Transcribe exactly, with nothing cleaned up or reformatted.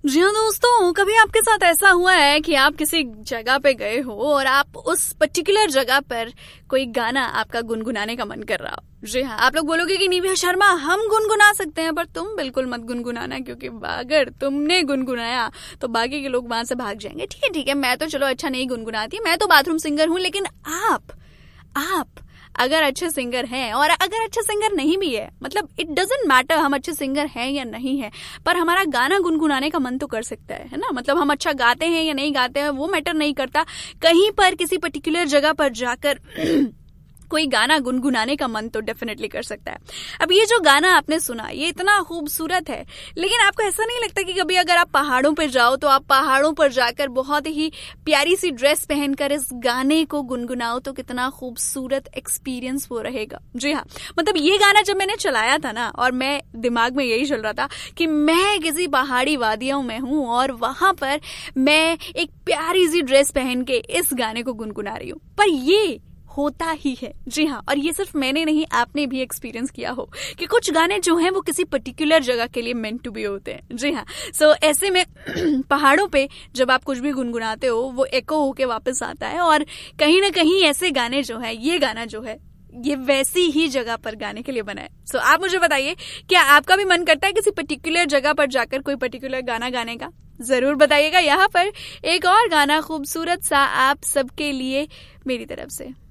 जी हाँ दोस्तों, कभी आपके साथ ऐसा हुआ है कि आप किसी जगह पे गए हो और आप उस पर्टिकुलर जगह पर कोई गाना आपका गुनगुनाने का मन कर रहा हो। जी हाँ, आप लोग बोलोगे कि निभा शर्मा हम गुनगुना सकते हैं, पर तुम बिल्कुल मत गुनगुनाना, क्योंकि अगर तुमने गुनगुनाया तो बाकी के लोग वहां से भाग जाएंगे। ठीक है ठीक है, मैं तो चलो अच्छा नहीं गुनगुनाती, मैं तो बाथरूम सिंगर हूँ, लेकिन आप आप अगर अच्छे सिंगर हैं और अगर अच्छे सिंगर नहीं भी है, मतलब इट डजंट मैटर हम अच्छे सिंगर हैं या नहीं है, पर हमारा गाना गुनगुनाने का मन तो कर सकता है है ना। मतलब हम अच्छा गाते हैं या नहीं गाते हैं वो मैटर नहीं करता, कहीं पर किसी पर्टिकुलर जगह पर जाकर कोई गाना गुनगुनाने का मन तो डेफिनेटली कर सकता है। अब ये जो गाना आपने सुना ये इतना खूबसूरत है, लेकिन आपको ऐसा नहीं लगता कि कभी अगर आप पहाड़ों पर जाओ तो आप पहाड़ों पर जाकर बहुत ही प्यारी सी ड्रेस पहनकर इस गाने को गुनगुनाओ तो कितना खूबसूरत एक्सपीरियंस वो रहेगा। जी हाँ, मतलब ये गाना जब मैंने चलाया था ना, और मैं दिमाग में यही चल रहा था कि मैं किसी पहाड़ी वादियों में हूँ और वहां पर मैं एक प्यारी सी ड्रेस पहन के इस गाने को गुनगुना रही हूँ, पर ये होता ही है। जी हाँ, और ये सिर्फ मैंने नहीं, आपने भी एक्सपीरियंस किया हो कि कुछ गाने जो हैं वो किसी पर्टिकुलर जगह के लिए मेंट टू बी होते हैं। जी हाँ, सो so, ऐसे में पहाड़ों पे जब आप कुछ भी गुनगुनाते हो वो एको होके वापस आता है, और कहीं ना कहीं ऐसे गाने जो है, ये गाना जो है ये वैसी ही जगह पर गाने के लिए बना है। सो so, आप मुझे बताइए, क्या आपका भी मन करता है किसी पर्टिकुलर जगह पर जाकर कोई पर्टिकुलर गाना गाने का? जरूर बताइएगा। यहाँ पर एक और गाना खूबसूरत सा आप सबके लिए मेरी तरफ से।